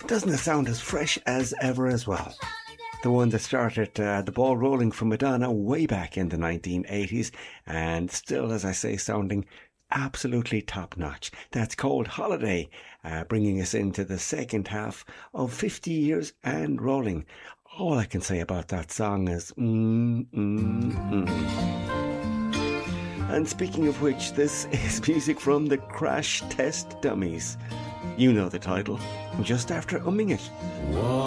Doesn't it sound as fresh as ever as well? The one that started the ball rolling for Madonna way back in the 1980s, and still, as I say, sounding absolutely top notch. That's called Holiday, bringing us into the second half of 50 years and rolling. All I can say about that song is And speaking of which, this is music from the Crash Test Dummies. You know the title, just after umming it. Whoa.